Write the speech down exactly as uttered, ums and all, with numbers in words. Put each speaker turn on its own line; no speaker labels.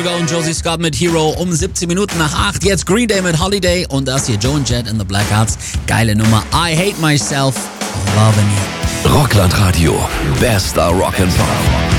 Und Josie Scott mit Hero um siebzehn Minuten nach acht. Jetzt Green Day mit Holiday und das hier Joe and Jet in the Blackhearts. Geile Nummer. I Hate Myself, Loving You.
Rockland Radio, bester Rock'n'Pop.